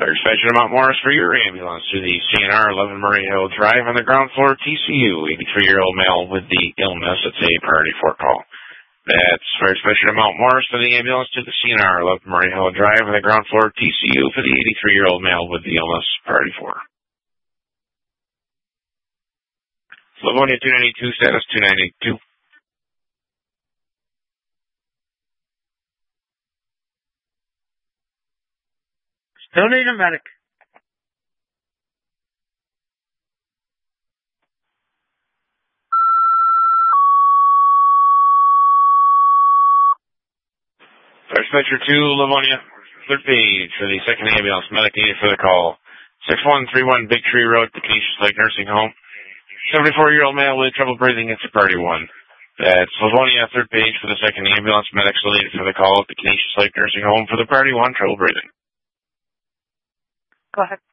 Dispatcher to Mount Morris for your ambulance to the CNR 11 Murray Hill Drive on the ground floor TCU. 83-year-old male with the illness. It's a priority 4 call. That's Fire Dispatcher to Mount Morris for the ambulance to the CNR 11 Murray Hill Drive on the ground floor TCU for the 83-year-old male with the illness. Priority 4. Livonia 292, status 2982. Still need a medic. Dispatcher to Livonia, 3rd page for the 2nd ambulance medic needed for the call. 6131 Big Tree Road, Canisius Lake Nursing Home. 74-year-old male with trouble breathing. It's a priority 1. That's Livonia, 3rd page for the 2nd ambulance medic needed for the call at the Canisius Lake Nursing Home for the priority 1, trouble breathing. Go ahead.